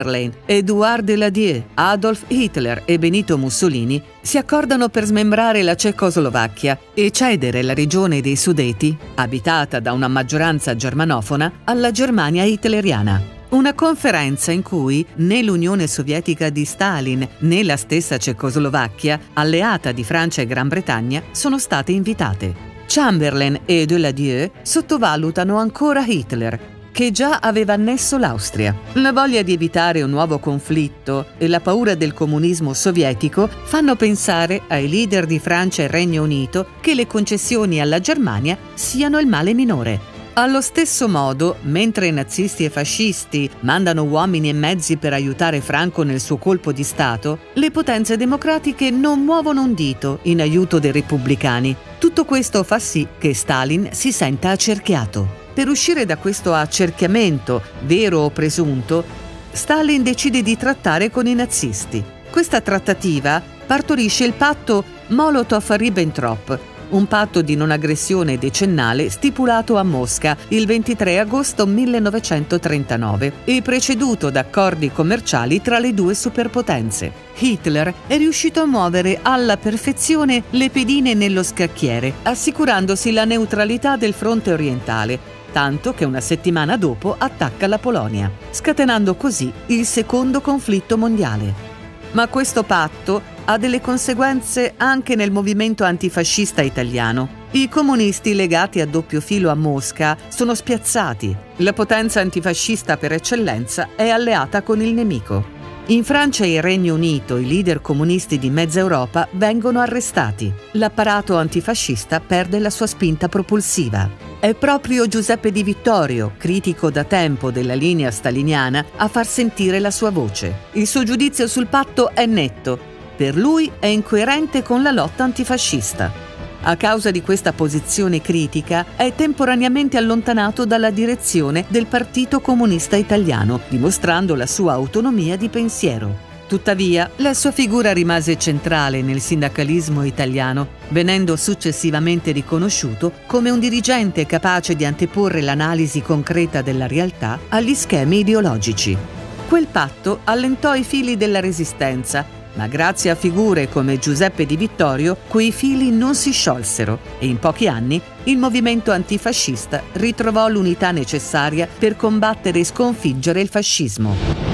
Chamberlain, Édouard Daladier, Adolf Hitler e Benito Mussolini si accordano per smembrare la Cecoslovacchia e cedere la regione dei Sudeti, abitata da una maggioranza germanofona, alla Germania hitleriana. Una conferenza in cui né l'Unione Sovietica di Stalin né la stessa Cecoslovacchia, alleata di Francia e Gran Bretagna, sono state invitate. Chamberlain e Daladier sottovalutano ancora Hitler, che già aveva annesso l'Austria. La voglia di evitare un nuovo conflitto e la paura del comunismo sovietico fanno pensare ai leader di Francia e Regno Unito che le concessioni alla Germania siano il male minore. Allo stesso modo, mentre i nazisti e fascisti mandano uomini e mezzi per aiutare Franco nel suo colpo di Stato, le potenze democratiche non muovono un dito in aiuto dei repubblicani. Tutto questo fa sì che Stalin si senta accerchiato. Per uscire da questo accerchiamento, vero o presunto, Stalin decide di trattare con i nazisti. Questa trattativa partorisce il patto Molotov-Ribbentrop, un patto di non aggressione decennale stipulato a Mosca il 23 agosto 1939 e preceduto da accordi commerciali tra le due superpotenze. Hitler è riuscito a muovere alla perfezione le pedine nello scacchiere, assicurandosi la neutralità del fronte orientale, tanto che una settimana dopo attacca la Polonia, scatenando così il secondo conflitto mondiale. Ma questo patto ha delle conseguenze anche nel movimento antifascista italiano. I comunisti legati a doppio filo a Mosca sono spiazzati. La potenza antifascista per eccellenza è alleata con il nemico. In Francia e Regno Unito i leader comunisti di mezza Europa vengono arrestati. L'apparato antifascista perde la sua spinta propulsiva. È proprio Giuseppe Di Vittorio, critico da tempo della linea staliniana, a far sentire la sua voce. Il suo giudizio sul patto è netto. Per lui è incoerente con la lotta antifascista. A causa di questa posizione critica è temporaneamente allontanato dalla direzione del Partito Comunista Italiano, dimostrando la sua autonomia di pensiero. Tuttavia, la sua figura rimase centrale nel sindacalismo italiano, venendo successivamente riconosciuto come un dirigente capace di anteporre l'analisi concreta della realtà agli schemi ideologici. Quel patto allentò i fili della Resistenza, ma grazie a figure come Giuseppe Di Vittorio quei fili non si sciolsero e in pochi anni il movimento antifascista ritrovò l'unità necessaria per combattere e sconfiggere il fascismo.